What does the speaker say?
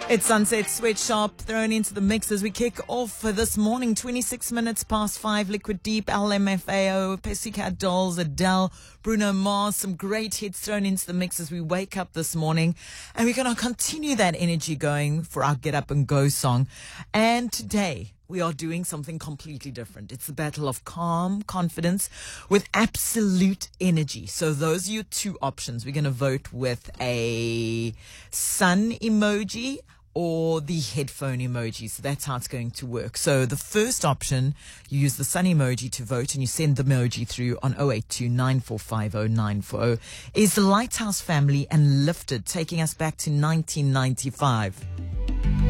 It's Sunset Sweatshop thrown into the mix as we kick off for this morning. 26 minutes past 5. Liquid Deep, LMFAO, Pussycat Dolls, Adele, Bruno Mars. Some great hits thrown into the mix as we wake up this morning. And we're going to continue that energy going for our Get Up and Go song. And today we are doing something completely different. It's the battle of calm confidence with absolute energy. So those are your two options. We're going to vote with a sun emoji or the headphone emoji. So that's how it's going to work. So the first option, you use the sun emoji to vote and you send the emoji through on 082 9450 940, is the Lighthouse Family and Lifted, taking us back to 1995.